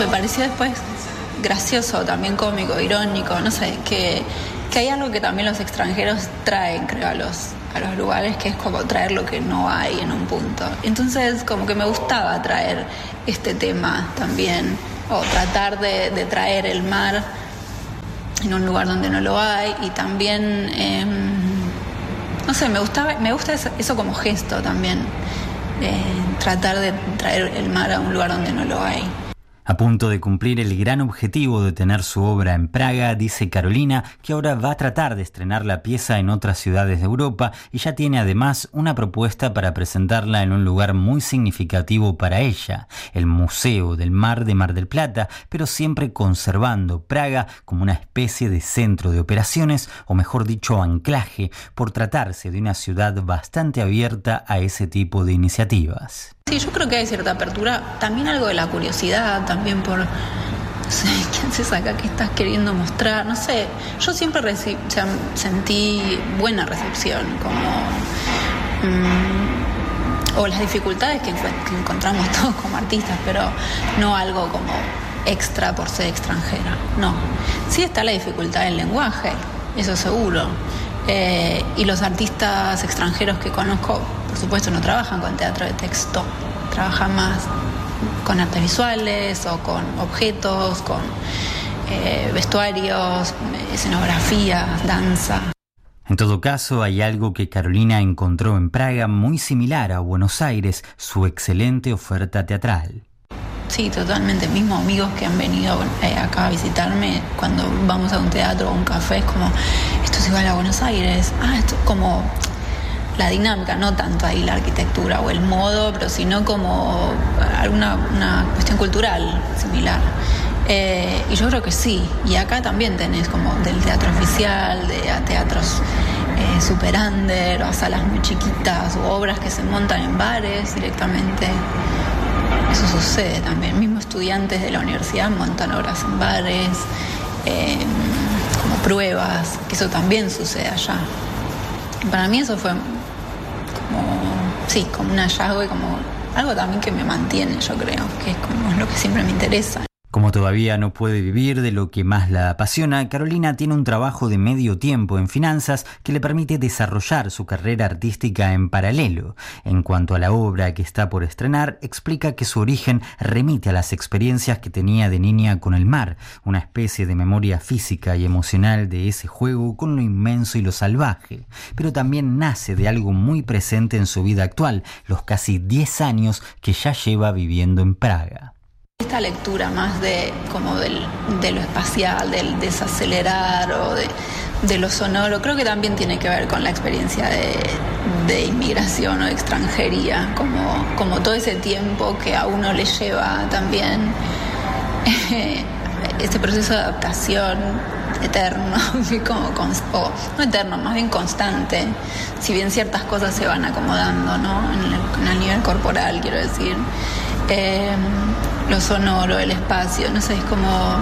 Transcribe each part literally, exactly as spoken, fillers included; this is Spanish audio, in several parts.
me pareció después gracioso, también cómico, irónico, no sé, que, que hay algo que también los extranjeros traen, creo, a los, a los lugares, que es como traer lo que no hay en un punto. Entonces, como que me gustaba traer este tema también, o tratar de, de traer el mar en un lugar donde no lo hay, y también, eh, no sé, me gustaba, me gusta eso, eso como gesto también, eh, tratar de traer el mar a un lugar donde no lo hay. A punto de cumplir el gran objetivo de tener su obra en Praga, dice Carolina que ahora va a tratar de estrenar la pieza en otras ciudades de Europa y ya tiene además una propuesta para presentarla en un lugar muy significativo para ella, el Museo del Mar de Mar del Plata, pero siempre conservando Praga como una especie de centro de operaciones, o mejor dicho, anclaje, por tratarse de una ciudad bastante abierta a ese tipo de iniciativas. Sí, yo creo que hay cierta apertura, también algo de la curiosidad, también por, no sé, ¿qué haces acá? ¿Qué estás queriendo mostrar? No sé, yo siempre reci- o sea, sentí buena recepción, como, mmm, o las dificultades que, que encontramos todos como artistas, pero no algo como extra por ser extranjera, no. Sí está la dificultad del lenguaje, eso seguro. Eh, y los artistas extranjeros que conozco, por supuesto, no trabajan con teatro de texto, trabajan más con artes visuales o con objetos, con eh, vestuarios, escenografía, danza. En todo caso, hay algo que Carolina encontró en Praga muy similar a Buenos Aires, su excelente oferta teatral. Sí, totalmente. Mismo amigos que han venido eh, acá a visitarme, cuando vamos a un teatro o un café, es como, esto es igual a Buenos Aires. Ah, esto es como la dinámica, no tanto ahí la arquitectura o el modo, pero sino como alguna una cuestión cultural similar. Eh, y yo creo que sí. Y acá también tenés como del teatro oficial, de a teatros eh, super under, o salas muy chiquitas, o obras que se montan en bares directamente. Eso sucede también. Mismos estudiantes de la universidad montan obras en bares, eh, como pruebas, que eso también sucede allá. Y para mí eso fue como, sí, como un hallazgo y como algo también que me mantiene, yo creo, que es como es lo que siempre me interesa. Como todavía no puede vivir de lo que más la apasiona, Carolina tiene un trabajo de medio tiempo en finanzas que le permite desarrollar su carrera artística en paralelo. En cuanto a la obra que está por estrenar, explica que su origen remite a las experiencias que tenía de niña con el mar, una especie de memoria física y emocional de ese juego con lo inmenso y lo salvaje, pero también nace de algo muy presente en su vida actual, los casi diez años que ya lleva viviendo en Praga. Esta lectura más de como del, de lo espacial, del desacelerar o de, de lo sonoro, creo que también tiene que ver con la experiencia de, de inmigración o de extranjería, como, como todo ese tiempo que a uno le lleva también eh, este proceso de adaptación eterno, como const- o no eterno, más bien constante, si bien ciertas cosas se van acomodando, ¿no? En el, en el nivel corporal, quiero decir. Eh, lo sonoro, el espacio, no sé, es como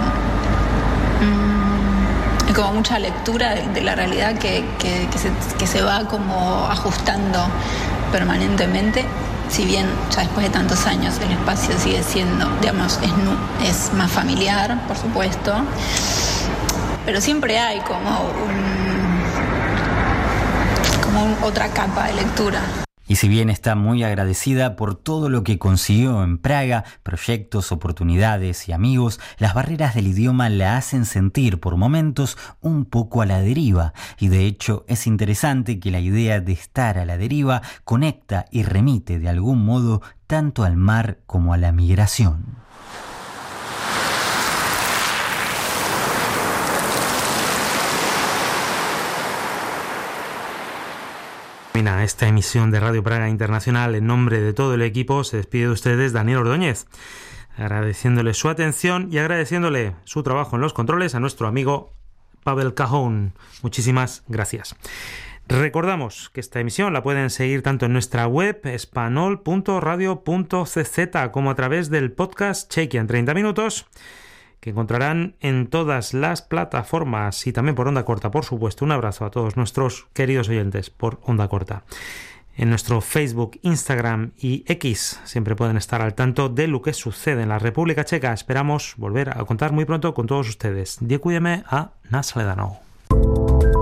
mmm, es como mucha lectura de, de la realidad que, que, que, se, que se va como ajustando permanentemente, si bien ya después de tantos años el espacio sigue siendo, digamos, es, es más familiar, por supuesto, pero siempre hay como un, como un, otra capa de lectura. Y si bien está muy agradecida por todo lo que consiguió en Praga, proyectos, oportunidades y amigos, las barreras del idioma la hacen sentir por momentos un poco a la deriva. Y de hecho es interesante que la idea de estar a la deriva conecta y remite de algún modo tanto al mar como a la migración. Termina esta emisión de Radio Praga Internacional. En nombre de todo el equipo se despide de ustedes Daniel Ordóñez, agradeciéndole su atención y agradeciéndole su trabajo en los controles a nuestro amigo Pavel Cajón. Muchísimas gracias. Recordamos que esta emisión la pueden seguir tanto en nuestra web espanol punto radio punto c z como a través del podcast Chequia en treinta minutos, que encontrarán en todas las plataformas y también por onda corta, por supuesto. Un abrazo a todos nuestros queridos oyentes por onda corta. En nuestro Facebook, Instagram y X siempre pueden estar al tanto de lo que sucede en la República Checa. Esperamos volver a contar muy pronto con todos ustedes. Děkujeme a nashledanou.